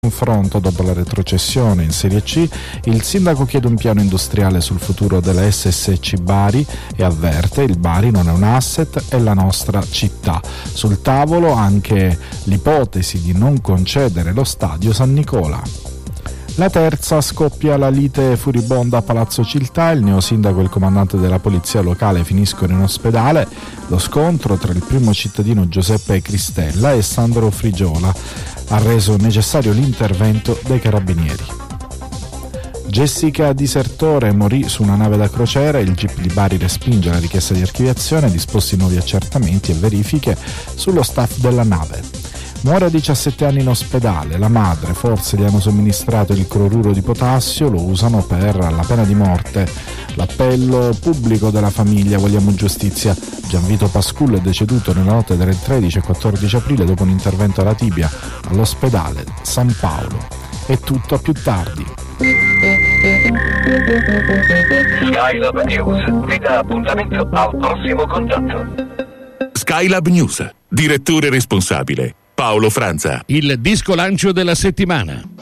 confronto dopo la retrocessione in Serie C, il sindaco chiede un piano industriale sul futuro della SSC Bari e avverte: il Bari non è un asset, è la nostra città. Sul tavolo anche l'ipotesi di non concedere lo stadio San Nicola. La terza: scoppia la lite furibonda a Palazzo Ciltà, il neosindaco e il comandante della polizia locale finiscono in ospedale. Lo scontro tra il primo cittadino Giuseppe Cristella e Sandro Frigiola ha reso necessario l'intervento dei carabinieri. Jessica Disertore morì su una nave da crociera, il GIP di Bari respinge la richiesta di archiviazione, disposti nuovi accertamenti e verifiche sullo staff della nave. Muore a 17 anni in ospedale, la madre, forse gli hanno somministrato il cloruro di potassio, lo usano per la pena di morte. L'appello pubblico della famiglia: vogliamo giustizia. Gianvito Pascullo è deceduto nella notte del 13 e 14 aprile dopo un intervento alla tibia all'ospedale San Paolo. È tutto, a più tardi. Skylab News vi dà appuntamento al prossimo contatto. Skylab News, direttore responsabile Paolo Franza. Il disco lancio della settimana.